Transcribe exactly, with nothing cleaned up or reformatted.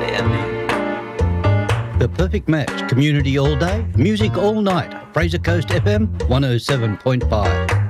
Andy. The Perfect Match, community all day, music all night. Fraser Coast F M one oh seven point five.